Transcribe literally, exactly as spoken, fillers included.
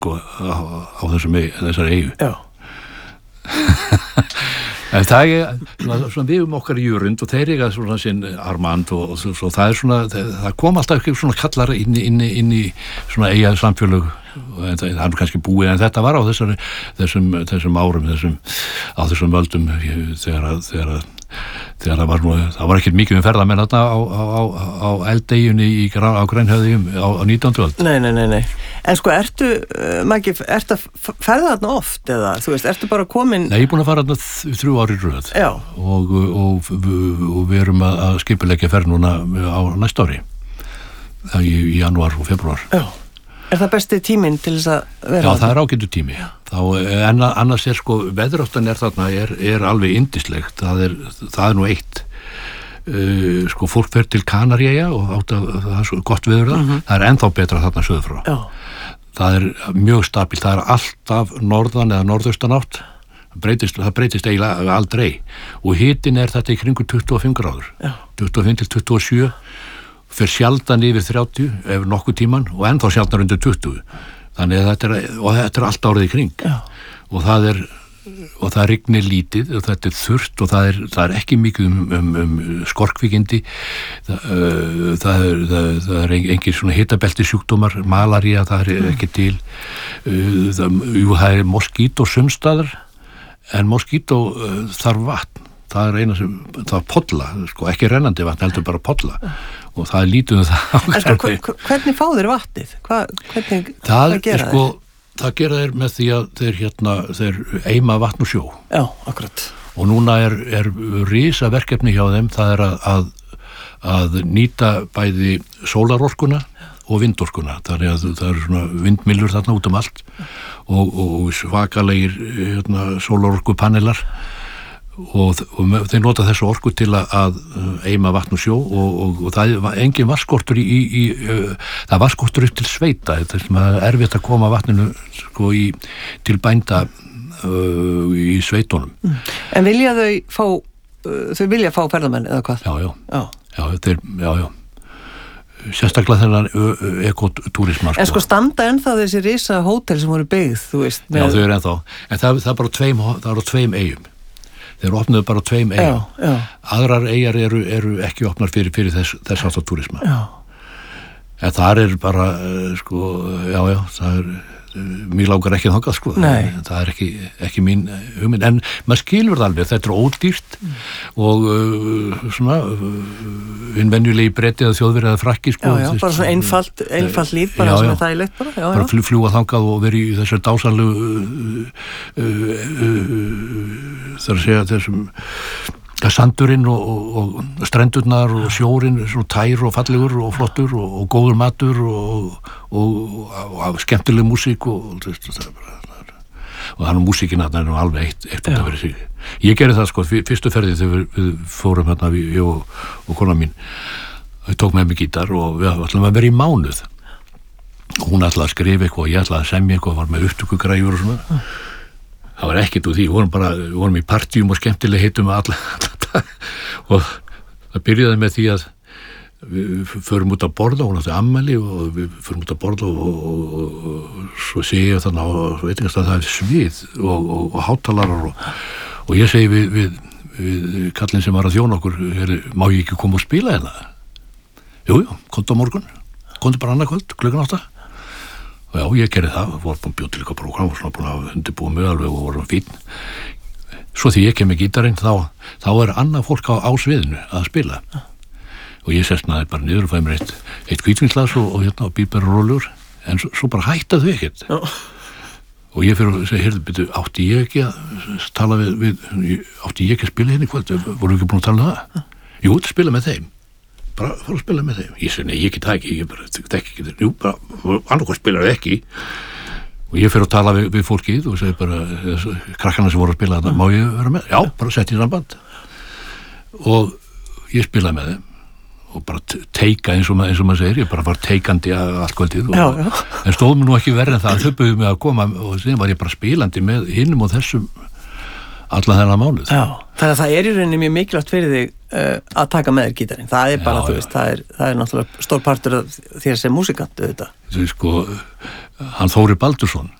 sko, á, á þessum, þessari eyju. Já. En það er svona, svona við um okkar í Jörund og þeir eiga svona sinn Armand og, og svo það er svona, það, það kom alltaf ekki svona kallar inn í, inn í, inn í svona eiga samfélög og það, það er kannski búið en þetta var á þessari, þessum, þessum árum, þessum, á þessum völdum þegar að, þegar að þegar það var nú, það var ekkert mikið um ferðamenn þarna á, á, á, á eldeyjunni í, á Grænhöfðum á, á nítjándu öld. Nei, nei, nei, nei. En sko, ertu, uh, Maggi, ertu að ferða þarna oft eða, þú veist, ertu bara komin... Nei, ég er búin að fara þarna þrjú ári í röð. Já. Og, og, og, og við erum að skipuleggja ferð núna á næsta ári. Það í, í janúar og februar. Já. Er það besti tíminn til þess að vera? Já, það er ágætur tími. Þá, en annars er sko, veðráttan er þarna, er, er alveg yndislegt. Það er, það er nú eitt. Uh, sko, fólk fer til Kanaríeyja og átt að, það er svo gott veður það. Mm-hmm. Það er ennþá betra þarna söður frá. Já. Það er mjög stabilt. Það er alltaf norðan eða norðaustanátt. Breytist, það breytist eiginlega aldrei. Og hitinn er þetta í kringu tuttugu og fimm gráður. Já. tuttugu og fimm til tuttugu og sjö. Fer sjaldan yfir þrjátíu ef nokkuð tíman og ennþá sjaldan undir tuttugu þannig að þetta er, og þetta er allt árið í kring. Já. og það er og það rignir lítið og þetta er þurrt og það er, það er ekki mikið um, um, um skorkvikindi það, uh, það er, það, það er engin svona hitabelti sjúkdómar malaría, það er ekki til uh, það, jú, það er moskító sumstaðar en moskító uh, þarf vatn það er eina sem, það er polla sko, ekki rennandi vatn, heldur bara polla og það er lítið um það En sko, hvernig fá þeir vatnið? Hva, hvernig, það, hvað gera sko, þeir? Það gera þeir með því að þeir hérna, þeir eima vatn og sjó Já, akkurat og núna er, er risa verkefni hjá þeim það er að, að, að nýta bæði sólarorkuna og vindorkuna, þannig að það eru svona vindmyllur þarna út um allt og, og svakalegir hérna, sólarorkupanelar og, og þeir nota þessu orku til að, að eima vatn og sjó og, og, og það er engin vatnskortur í, í, í uh, það er vatnskortur upp til sveita þetta er sem að erfitt að koma vatninu sko í, til bænda uh, í sveitunum mm. En vilja þau fá uh, þau vilja fá ferðamenn eða hvað? Já, já, já, já, þeir, já, já sérstaklega þennan ekotúrisma sko. En sko standa ennþá þessi risa hótel sem voru byggð, þú veist með... Já, þau eru ennþá, en það, það er bara tveim það eru tveim eyjum þeir opnuðu bara tveim eyjum já, já. Aðrar eyjar eru, eru ekki opnar fyrir, fyrir þess, þess aftur túrisma já. En þar er bara sko, já, já, það er mér langar ekki þangað sko Nei. það er ekki, ekki mín hugmynd en maður skilur það alveg, þetta er ódýrt mm. og uh, svona innvenjulegi bretti eða þjóðveri eða frakki sko já, já, bara svona einfalt, einfalt líf bara já, sem já. er þægilegt bara, já, bara já. fljúga þangað og veri í þessar dásanlegu uh, uh, uh, þar að segja þessum sandurinn og, og, og strendurnar og sjórin svona tær og fallegur og flottur og, og góður matur og, og, og, og skemmtileg músík og, og það er bara og þannig músíkin að það er nú alveg eitt, eitt út að vera sig. Ég gerði það sko fyrstu ferði þegar við, við fórum hérna við, ég og, og kona mín við tók með mig gítar og við ætlum að vera í mánuð og hún ætlaði að skrifa eitthvað og ég ætlaði að semja eitthvað og var með upptökugræjur og svona mm. Það var ekkert úr því, við vorum bara, við vorum í partíum og skemmtileg hittum alla, alla og það byrjaði með því að við förum út að borða, hún átti ammæli og við förum út að borða og, og, og, og svo segi ég þannig og veit ekki að það er svið og, og, og hátalarar og, og ég segi við, við, við kallinn sem var að þjóna okkur, er, má ég ekki koma og spila hérna? Jú, jú, komdu á morgun, komdu bara annað kvöld, klukkan átta. Og já, ég gerði það, við vorum búin til eitthvað prógram og svona búin að undirbúa mig alveg og vorum fín. Svo því ég kem með gítarinn, þá, þá er annað fólk á, á sviðinu að spila. Ja. Og ég sestnaði bara niður og fæði mér eitt, eitt hvítvínsglas og, og hérna og bíber og rólegur, en svo, svo bara hættaði þau ekkert. Ja. Og ég fyrir að segja, heyrðu, byrju, átti ég ekki að tala við, við átti ég ekki að spila hérna í kvöld, voru ekki búin að tala um það? Ja. Jú, spila með þeim. Bara fór að spila með þeim. Ég segi, nei, ég get það ekki, ég bara, þekki ekki þetta. Jú, bara, annarkoð spilar það ekki. Og ég fyrir að tala við, við fólkið og segi bara, krakkana sem voru að spila þetta, má ég vera með? Já, bara sett í samband. Og ég spilaði með þeim og bara teika eins og, eins og maður segir, ég bara var teikandi allt kvöldið. Og, já, já. En stóð mér nú ekki verið en það, þau bauðu mig að koma og síðan var ég bara spilandi með hinnum og þessum alla þennan mánuð. Já, þannig að það er í rauninni mjög mikilvægt fyrir þig uh, að taka með þér gítarinn. Það er bara, já, þú veist, það er, það er náttúrulega stór partur af þér sem músikant, auðvitað. Því sko, hann Þóri Baldursson,